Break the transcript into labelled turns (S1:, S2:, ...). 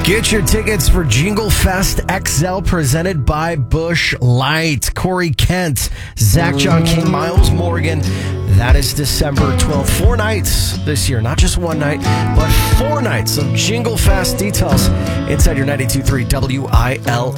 S1: Get your tickets for Jingle Fest XL presented by Busch Light. Corey Kent, Zach John King, Miles Morgan. That is December 12th. 4 nights this year. Not just one night, but 4 nights of Jingle Fest. Details inside your 92.3 WIL.